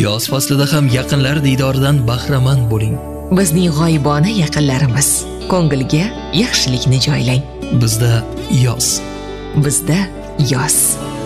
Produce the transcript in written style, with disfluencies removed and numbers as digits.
Yoz faslida ham yaqinlar diydoridan bahramand bo'ling. Bizning g'oyibona yaqinlarimiz, ko'ngilga yaxshilikni joylang. Bizda yoz. Bizda yoz.